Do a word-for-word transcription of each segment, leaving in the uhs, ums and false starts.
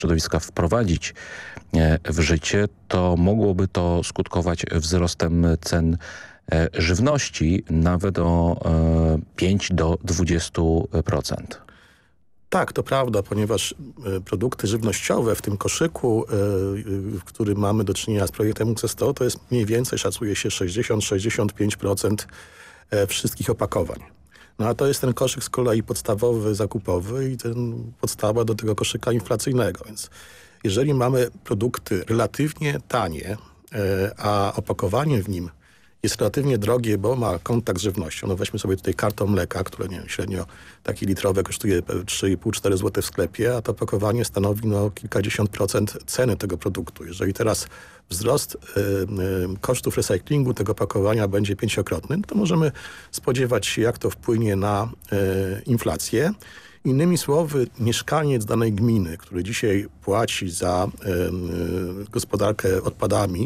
środowiska wprowadzić w życie, to mogłoby to skutkować wzrostem cen żywności nawet o pięć do dwudziestu procent. Tak, to prawda, ponieważ produkty żywnościowe w tym koszyku, w którym mamy do czynienia z projektem U C sto, to jest mniej więcej, szacuje się, sześćdziesiąt do sześćdziesięciu pięciu procent wszystkich opakowań. No a to jest ten koszyk z kolei podstawowy, zakupowy i ten podstawa do tego koszyka inflacyjnego. Więc jeżeli mamy produkty relatywnie tanie, a opakowanie w nim jest relatywnie drogie, bo ma kontakt z żywnością. No weźmy sobie tutaj karton mleka, które nie wiem, średnio takie litrowe kosztuje trzy i pół do czterech złotych w sklepie, a to opakowanie stanowi no, kilkadziesiąt procent ceny tego produktu. Jeżeli teraz wzrost y, y, kosztów recyklingu tego opakowania będzie pięciokrotny, no to możemy spodziewać się, jak to wpłynie na y, inflację. Innymi słowy, mieszkaniec danej gminy, który dzisiaj płaci za y, y, gospodarkę odpadami,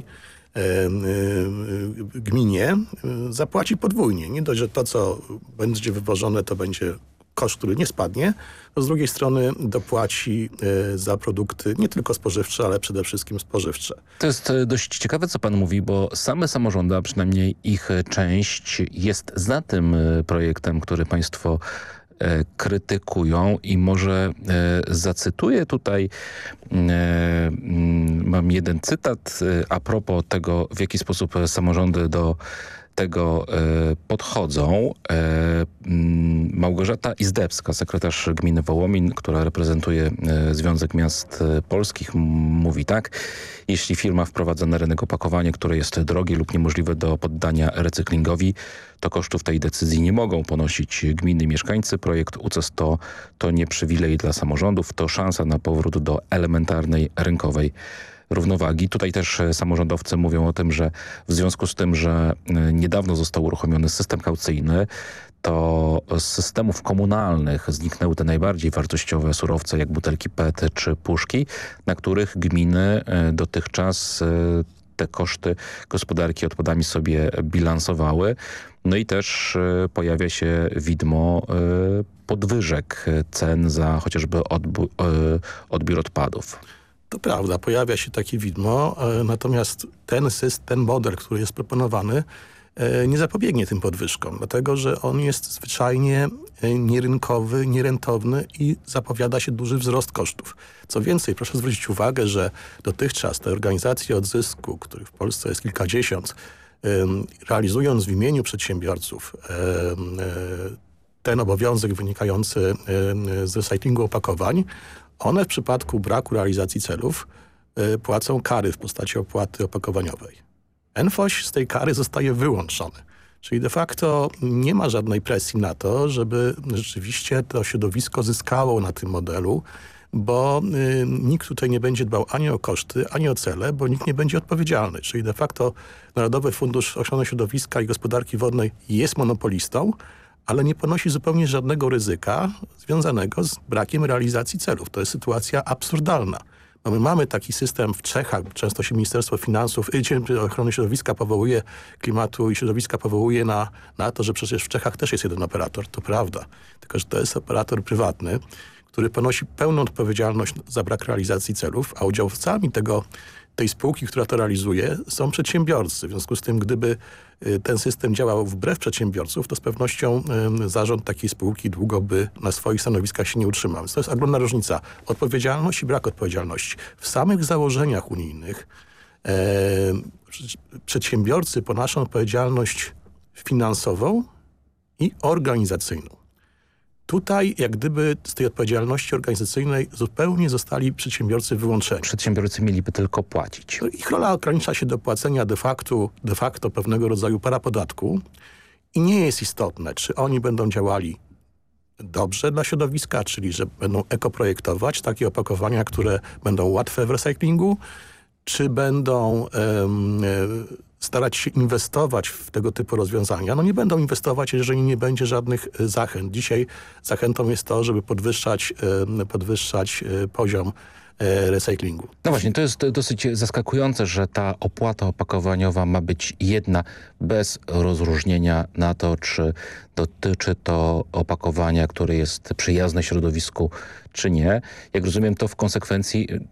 gminie zapłaci podwójnie. Nie dość, że to, co będzie wywożone, to będzie koszt, który nie spadnie, to z drugiej strony dopłaci za produkty nie tylko spożywcze, ale przede wszystkim spożywcze. To jest dość ciekawe, co pan mówi, bo same samorządy, a przynajmniej ich część, jest za tym projektem, który państwo krytykują i może e, zacytuję tutaj, e, mam jeden cytat e, a propos tego, w jaki sposób samorządy do tego e, podchodzą. E, Małgorzata Izdebska, sekretarz gminy Wołomin, która reprezentuje e, Związek Miast Polskich, mówi tak: jeśli firma wprowadza na rynek opakowanie, które jest drogie lub niemożliwe do poddania recyklingowi, to kosztów tej decyzji nie mogą ponosić gminy i mieszkańcy. Projekt U C sto to nie przywilej dla samorządów, to szansa na powrót do elementarnej rynkowej równowagi. Tutaj też samorządowcy mówią o tym, że w związku z tym, że niedawno został uruchomiony system kaucyjny, to z systemów komunalnych zniknęły te najbardziej wartościowe surowce, jak butelki P E T czy puszki, na których gminy dotychczas te koszty gospodarki odpadami sobie bilansowały. No i też pojawia się widmo podwyżek cen za chociażby odbiór odpadów. To prawda, pojawia się takie widmo, natomiast ten system, ten model, który jest proponowany, nie zapobiegnie tym podwyżkom, dlatego że on jest zwyczajnie nierynkowy, nierentowny i zapowiada się duży wzrost kosztów. Co więcej, proszę zwrócić uwagę, że dotychczas te organizacje odzysku, których w Polsce jest kilkadziesiąt, realizując w imieniu przedsiębiorców ten obowiązek wynikający z recyklingu opakowań, one w przypadku braku realizacji celów y, płacą kary w postaci opłaty opakowaniowej. N F O Ś z tej kary zostaje wyłączony. Czyli de facto nie ma żadnej presji na to, żeby rzeczywiście to środowisko zyskało na tym modelu, bo y, nikt tutaj nie będzie dbał ani o koszty, ani o cele, bo nikt nie będzie odpowiedzialny. Czyli de facto Narodowy Fundusz Ochrony Środowiska i Gospodarki Wodnej jest monopolistą, ale nie ponosi zupełnie żadnego ryzyka związanego z brakiem realizacji celów. To jest sytuacja absurdalna. No my mamy taki system w Czechach, często się Ministerstwo Finansów, y, Ochrony Środowiska powołuje, Klimatu i Środowiska powołuje na, na to, że przecież w Czechach też jest jeden operator. To prawda, tylko że to jest operator prywatny, który ponosi pełną odpowiedzialność za brak realizacji celów, a udziałowcami tego, tej spółki, która to realizuje, są przedsiębiorcy. W związku z tym, gdyby ten system działał wbrew przedsiębiorców, to z pewnością zarząd takiej spółki długo by na swoich stanowiskach się nie utrzymał. Więc to jest ogromna różnica. Odpowiedzialność i brak odpowiedzialności. W samych założeniach unijnych e, przedsiębiorcy ponoszą odpowiedzialność finansową i organizacyjną. Tutaj jak gdyby z tej odpowiedzialności organizacyjnej zupełnie zostali przedsiębiorcy wyłączeni. Przedsiębiorcy mieliby tylko płacić. Ich rola ogranicza się do płacenia de facto, de facto pewnego rodzaju parapodatku i nie jest istotne, czy oni będą działali dobrze dla środowiska, czyli że będą ekoprojektować takie opakowania, które będą łatwe w recyklingu, czy będą um, starać się inwestować w tego typu rozwiązania. No nie będą inwestować, jeżeli nie będzie żadnych zachęt. Dzisiaj zachętą jest to, żeby podwyższać, podwyższać poziom recyklingu. No właśnie, to jest dosyć zaskakujące, że ta opłata opakowaniowa ma być jedna, bez rozróżnienia na to, czy dotyczy to opakowania, które jest przyjazne środowisku, czy nie. Jak rozumiem, to w konsekwencji